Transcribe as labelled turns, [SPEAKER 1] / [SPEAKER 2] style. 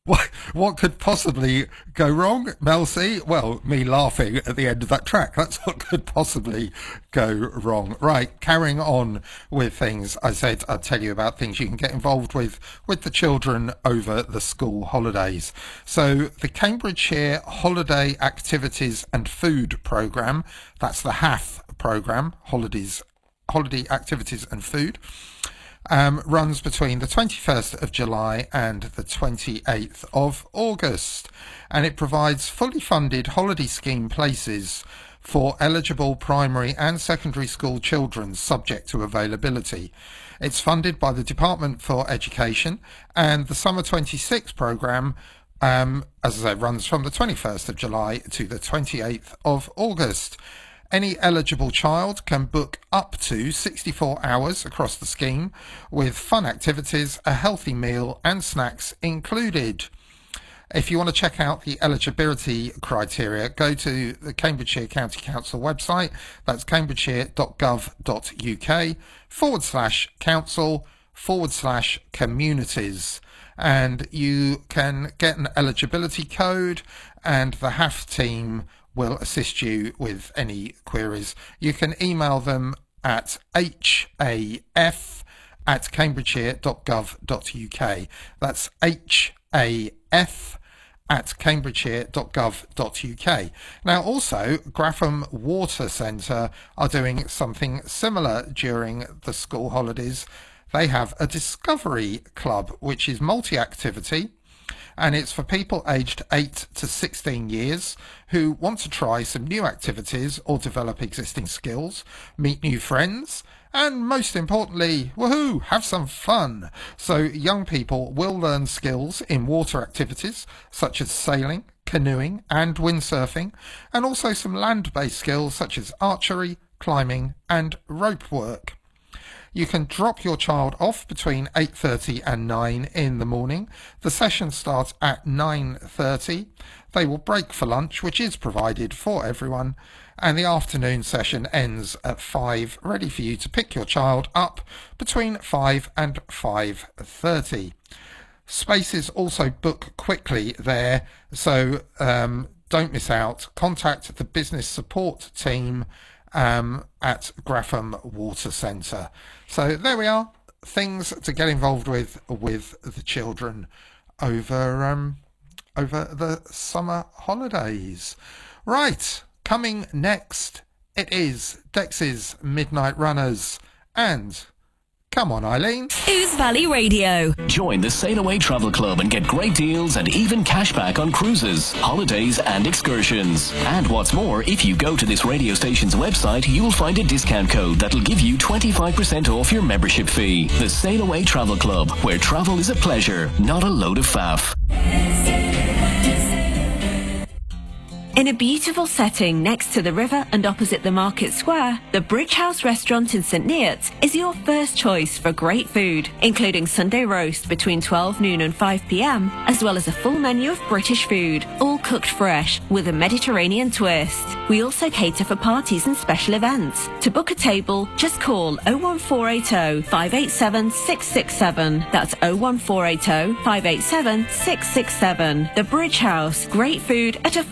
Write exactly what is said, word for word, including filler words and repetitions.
[SPEAKER 1] What, what could possibly go wrong, Mel C? Well, me laughing at the end of that track. That's what could possibly go wrong. Right, carrying on with things. I said I'd tell you about things you can get involved with with the children over the school holidays. So the Cambridgeshire Holiday Activities and Food Programme, that's the HAF programme, Holidays, Holiday Activities and Food, Um, runs between the twenty-first of July and the twenty-eighth of August, and it provides fully funded holiday scheme places for eligible primary and secondary school children subject to availability. It's funded by the Department for Education, and the Summer twenty-six programme, um, as I say, runs from the twenty-first of July to the twenty-eighth of August. Any eligible child can book up to sixty-four hours across the scheme with fun activities, a healthy meal and snacks included. If you want to check out the eligibility criteria, go to the Cambridgeshire County Council website. That's cambridgeshire.gov.uk forward slash council forward slash communities. And you can get an eligibility code, and the HAF team will assist you with any queries. You can email them at haf at cambridgeshire.gov.uk. That's haf at cambridgeshire.gov.uk. Now also, Graffham Water Centre are doing something similar during the school holidays. They have a Discovery Club, which is multi-activity, and it's for people aged eight to sixteen years who want to try some new activities or develop existing skills, meet new friends, and most importantly, woohoo, have some fun. So young people will learn skills in water activities such as sailing, canoeing and windsurfing, and also some land-based skills such as archery, climbing and rope work. You can drop your child off between eight thirty and nine in the morning. The session starts at nine thirty. They will break for lunch, which is provided for everyone, and the afternoon session ends at five, ready for you to pick your child up between five and five thirty. Spaces also book quickly there, so um, don't miss out. Contact the business support team Um, at Graffham Water Centre. So there we are, things to get involved with with the children over um, over the summer holidays. Right, coming next, it is Dex's Midnight Runners, and come on, Eileen.
[SPEAKER 2] Ouse Valley Radio.
[SPEAKER 3] Join the Sail Away Travel Club and get great deals and even cashback on cruises, holidays and excursions. And what's more, if you go to this radio station's website, you'll find a discount code that'll give you twenty-five percent off your membership fee. The Sail Away Travel Club, where travel is a pleasure, not a load of faff.
[SPEAKER 2] In a beautiful setting next to the river and opposite the market square, the Bridge House restaurant in St Neots is your first choice for great food, including Sunday roast between twelve noon and five p m, as well as a full menu of British food, all cooked fresh with a Mediterranean twist. We also cater for parties and special events. To book a table, just call oh one four eight oh, five eight seven, six six seven. That's oh one four eight oh, five eight seven, six six seven. The Bridge House, great food at a